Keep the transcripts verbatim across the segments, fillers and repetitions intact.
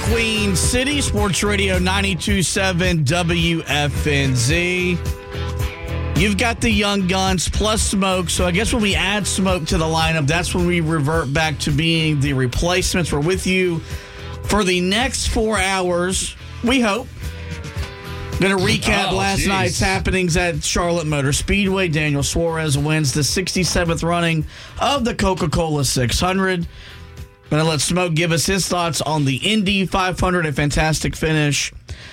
Queen City, Sports Radio ninety-two point seven W F N Z. You've got the young guns plus Smoke, so I guess when we add Smoke to the lineup, that's when we revert back to being the replacements. We're with you for the next four hours, we hope. Going to recap oh, last geez. night's happenings at Charlotte Motor Speedway. Daniel Suarez wins the sixty-seventh running of the Coca-Cola six hundred. Going to let Smoke give us his thoughts on the Indy five hundred, a fantastic finish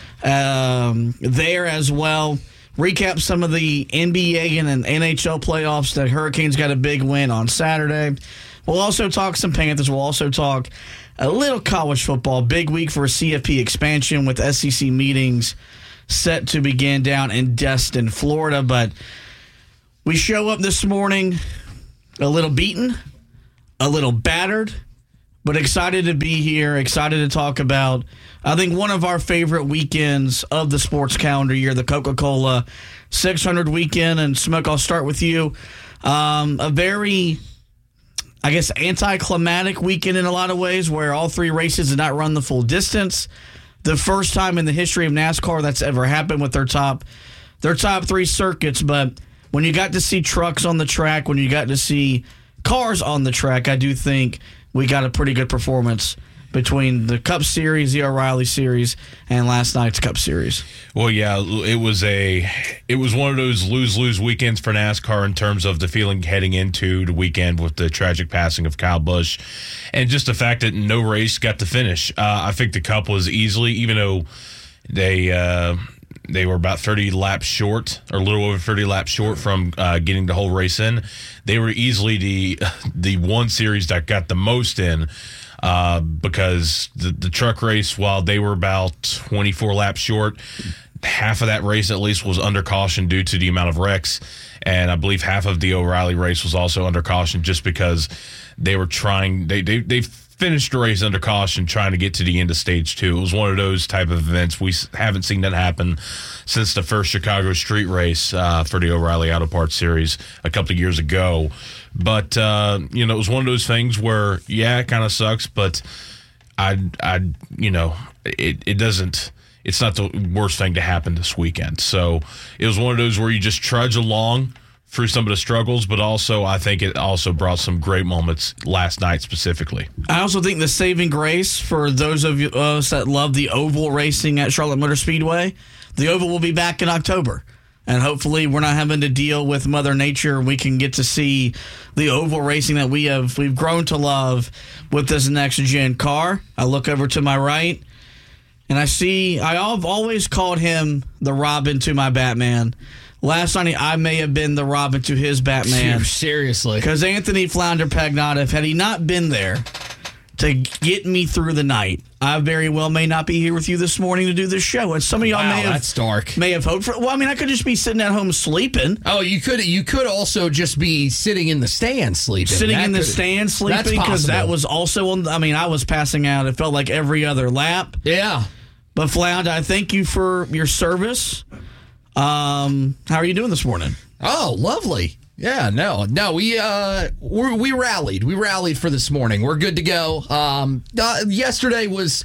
um, there as well. Recap some of the N B A and N H L playoffs. The Hurricanes got a big win on Saturday. We'll also talk some Panthers. We'll also talk a little college football. Big week for C F P expansion with S E C meetings set to begin down in Destin, Florida. But we show up this morning a little beaten, a little battered, but excited to be here, excited to talk about, I think, one of our favorite weekends of the sports calendar year, the Coca-Cola six hundred weekend. And Smoke, I'll start with you. Um, a very, I guess, anticlimactic weekend in a lot of ways where all three races did not run the full distance. The first time in the history of NASCAR that's ever happened with their top, their top three circuits. But when you got to see trucks on the track, when you got to see cars on the track, I do think we got a pretty good performance between the Cup Series, the O'Reilly Series, and last night's Cup Series. Well, yeah, it was a it was one of those lose-lose weekends for NASCAR in terms of the feeling heading into the weekend with the tragic passing of Kyle Busch, and just the fact that no race got to finish. Uh, I think the Cup was easily, even though they uh, they were about thirty laps short, or a little over thirty laps short from uh, getting the whole race in, they were easily the the one series that got the most in. Uh, because the, the truck race, while they were about twenty-four laps short, half of that race at least was under caution due to the amount of wrecks. And I believe half of the O'Reilly race was also under caution just because they were trying, they, they, they finished the race under caution trying to get to the end of stage two. It was one of those type of events. We haven't seen that happen since the first Chicago street race uh, for the O'Reilly Auto Parts Series a couple of years ago. But, uh, you know, it was one of those things where, yeah, it kind of sucks, but I, I, you know, it, it doesn't, it's not the worst thing to happen this weekend. So it was one of those where you just trudge along through some of the struggles, but also I think it also brought some great moments last night specifically. I also think the saving grace for those of us that love the oval racing at Charlotte Motor Speedway, the oval will be back in October. And hopefully we're not having to deal with Mother Nature. We can get to see the oval racing that we have, we've grown to love with this next-gen car. I look over to my right, and I see, I've always called him the Robin to my Batman. Last night, I may have been the Robin to his Batman. Seriously. Because Anthony Flounder Pagnotta, had he not been there to get me through the night, I very well may not be here with you this morning to do this show. And some of y'all wow, may have that's dark. may have hoped for. Well, I mean, I could just be sitting at home sleeping. Oh, you could you could also just be sitting in the stand sleeping. Sitting that in the could, stand sleeping because that was also on. I mean, I was passing out. It felt like every other lap. Yeah. But Flounder, I thank you for your service. Um, how are you doing this morning? Oh, lovely. Yeah, no, no, we uh, we we rallied. We rallied for this morning. We're good to go. Um, uh, yesterday was,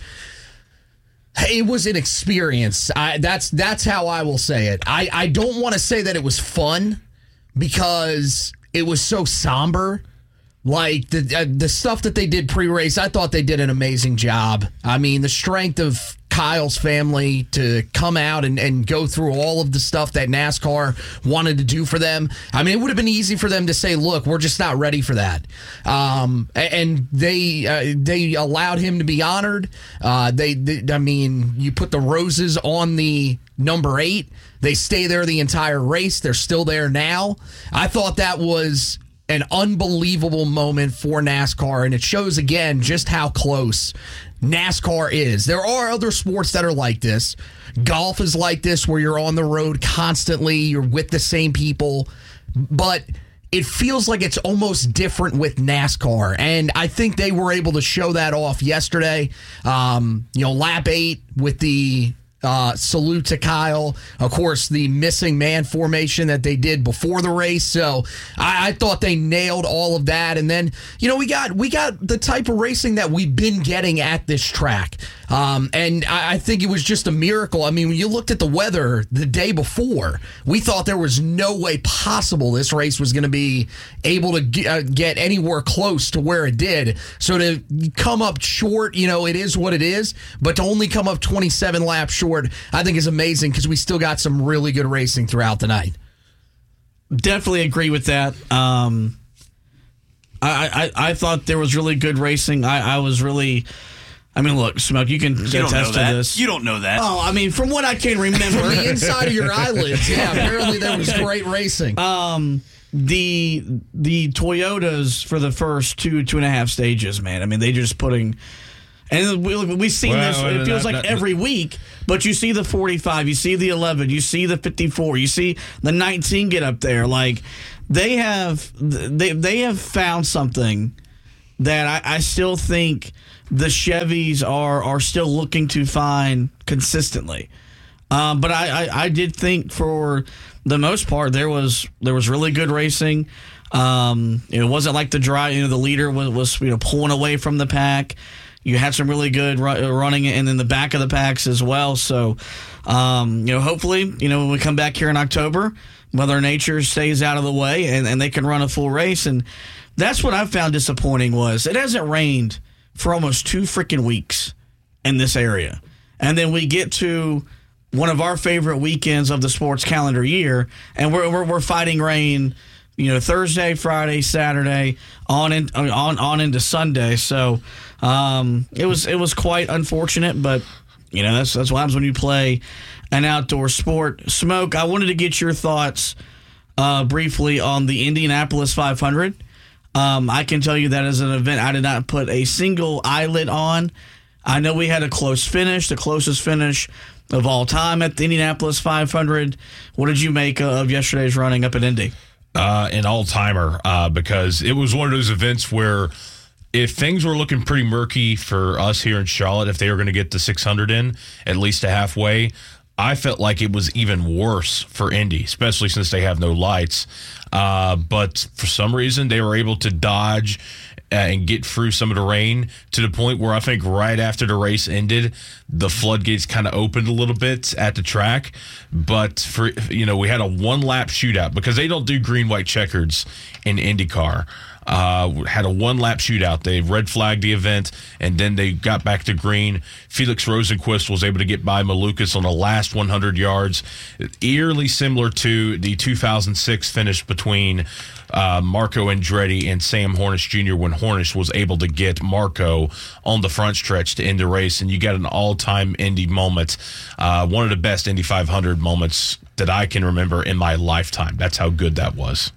it was an experience. I, that's that's how I will say it. I, I don't want to say that it was fun because it was so somber. Like the uh, the stuff that they did pre-race, I thought they did an amazing job. I mean, the strength of Kyle's family to come out and, and go through all of the stuff that NASCAR wanted to do for them. I mean, it would have been easy for them to say, look, we're just not ready for that. Um, and they uh, they allowed him to be honored. Uh, they, they, I mean, you put the roses on the number eight. They stay there the entire race. They're still there now. I thought that was an unbelievable moment for NASCAR, and it shows again just how close NASCAR is. There are other sports that are like this. Golf is like this, where you're on the road constantly, you're with the same people, but it feels like it's almost different with NASCAR, and I think they were able to show that off yesterday. Um, you know, lap eight with the Uh, salute to Kyle. Of course, the missing man formation that they did before the race. So I, I thought they nailed all of that. And then, you know, we got we got the type of racing that we've been getting at this track. Um, and I, I think it was just a miracle. I mean, when you looked at the weather the day before, we thought there was no way possible this race was going to be able to get, uh, get anywhere close to where it did. So to come up short, you know, it is what it is. But to only come up twenty-seven laps short, I think is amazing because we still got some really good racing throughout the night. Definitely agree with that. Um, I, I I thought there was really good racing. I, I was really, I mean, look, Smoke, you can you attest to this. You don't know that. Oh, I mean, from what I can remember, From the inside of your eyelids, yeah. Apparently, there was great racing. Um, the the Toyotas for the first two two and a half stages, man. I mean, they just putting. And we, we've seen well, this, well, it feels not, like not, every week, but you see the forty-five, you see the eleven, you see the fifty-four, you see the nineteen get up there. Like, they have they they have found something that I, I still think the Chevys are, are still looking to find consistently. Um, but I, I, I did think for the most part there was there was really good racing. Um, it wasn't like the dry, you know, the leader was, was you know pulling away from the pack. You had some really good running and in the back of the packs as well. So, um, you know, hopefully, you know, when we come back here in October, Mother Nature stays out of the way and, and they can run a full race. And that's what I found disappointing was it hasn't rained for almost two freaking weeks in this area. And then we get to one of our favorite weekends of the sports calendar year, and we're we're, we're fighting rain. You know, Thursday, Friday, Saturday, on in, on on into Sunday. So um, it was it was quite unfortunate, but you know that's that's what happens when you play an outdoor sport. Smoke, I wanted to get your thoughts uh, briefly on the Indianapolis five hundred. Um, I can tell you that as an event, I did not put a single eyelid on. I know we had a close finish, the closest finish of all time at the Indianapolis five hundred. What did you make of yesterday's running up at Indy? Uh, an all-timer uh, because it was one of those events where if things were looking pretty murky for us here in Charlotte, if they were going to get the six hundred in, at least a halfway, I felt like it was even worse for Indy, especially since they have no lights. Uh, but for some reason, they were able to dodge and get through some of the rain to the point where I think right after the race ended, the floodgates kind of opened a little bit at the track. But for you know, we had a one lap shootout because they don't do green white checkers in IndyCar. Uh, had a one lap shootout. They red flagged the event and then they got back to green. Felix Rosenqvist was able to get by Malukas on the last one hundred yards, eerily similar to the two thousand six finish between uh, Marco Andretti and Sam Hornish Junior when Hornish was able to get Marco on the front stretch to end the race. And you got an all-time Indy moment, uh, one of the best Indy five hundred moments that I can remember in my lifetime. That's how good that was.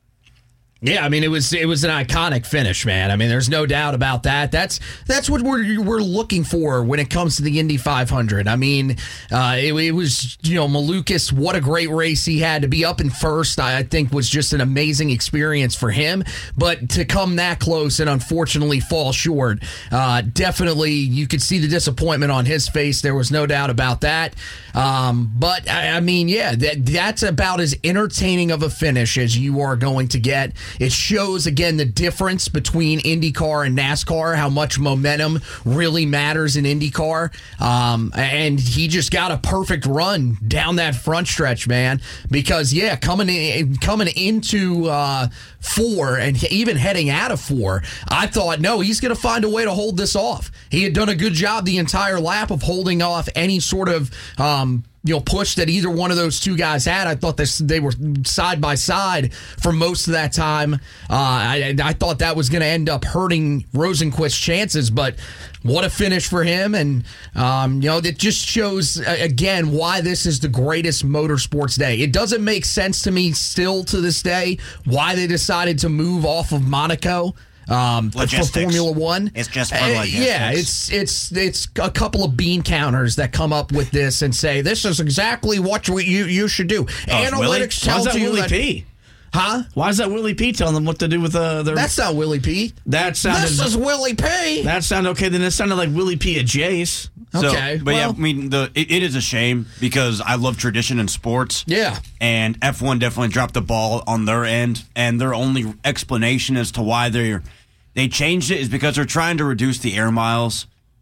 Yeah, I mean it was it was an iconic finish, man. I mean, there's no doubt about that. That's that's what we're we're looking for when it comes to the Indy five hundred. I mean, uh, it, it was you know Malukas. What a great race he had to be up in first. I think was just an amazing experience for him. But to come that close and unfortunately fall short, uh, definitely you could see the disappointment on his face. There was no doubt about that. Um, but I, I mean, yeah, that that's about as entertaining of a finish as you are going to get. It shows, again, the difference between IndyCar and NASCAR, how much momentum really matters in IndyCar. Um, and he just got a perfect run down that front stretch, man. Because, yeah, coming in, coming into uh, four and even heading out of four, I thought, no, he's going to find a way to hold this off. He had done a good job the entire lap of holding off any sort of um, you know, push that either one of those two guys had. I thought this, they were side by side for most of that time. Uh, I, I thought that was going to end up hurting Rosenqvist's chances, but what a finish for him. And, um, you know, it just shows, again, why this is the greatest motorsports day. It doesn't make sense to me still to this day why they decided to move off of Monaco. Um, for Formula One, it's just fun uh, yeah, it's it's it's a couple of bean counters that come up with this and say this is exactly what you you, you should do. Oh, Analytics tells that you Willie that, P? Huh? Why is that Willie P telling them what to do with uh, their? That's not Willie P. That sounded. This is Willie P. That sounded okay. Then it sounded like Willie P at Jace. So, Okay, but well, yeah, I mean, the it, it is a shame because I love tradition in sports. Yeah. And F one definitely dropped the ball on their end, and their only explanation as to why they're they changed it is because they're trying to reduce the air miles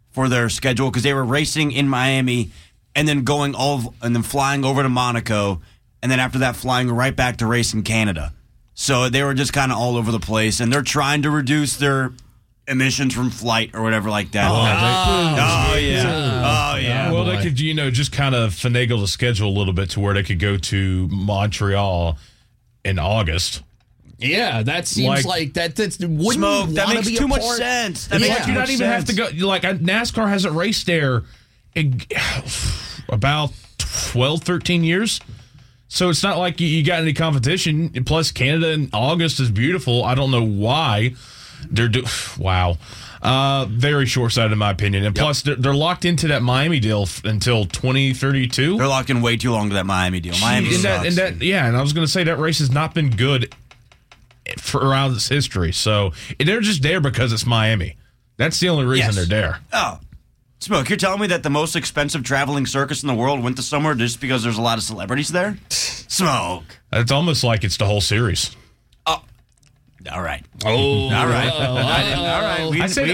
for their schedule because they were racing in Miami and then going all and then flying over to Monaco, and then after that flying right back to race in Canada. So they were just kind of all over the place, and they're trying to reduce their emissions from flight or whatever like that. Oh, oh, oh yeah. Oh, yeah. Well, boy. they could, you know, just kind of finagle the schedule a little bit to where they could go to Montreal in August. Yeah, that seems Like- like, that. That's wouldn't Smoke, you that wanna makes be too a much part- sense. That Yeah. makes Like, too you much don't even have to sense. go. Like, NASCAR hasn't raced there in about twelve, thirteen years. So it's not like you- you got any competition. Plus, Canada in August is beautiful. I don't know why they're do. Wow, uh, very short sighted in my opinion. And plus, they're, they're locked into that Miami deal f- until twenty thirty-two. They're locking way too long to that Miami deal. Miami and that, sucks. and that, yeah, and I was going to say that race has not been good for around its history. So they're just there because it's Miami. That's the only reason Yes. they're there. Oh. Smoke, you're telling me that the most expensive traveling circus in the world went to somewhere just because there's a lot of celebrities there? Smoke. It's almost like it's the whole series. Oh. All right. Oh, All right. oh, I didn't- all right. We, I said we